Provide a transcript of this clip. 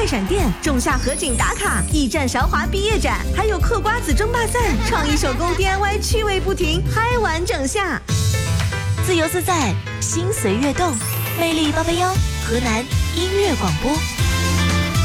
快闪店、仲夏河景打卡、驿站韶华毕业展，还有嗑瓜子争霸赛、创意手工 DIY 趣味不停，嗨完整下。自由自在，心随悦动，魅力881，河南音乐广播。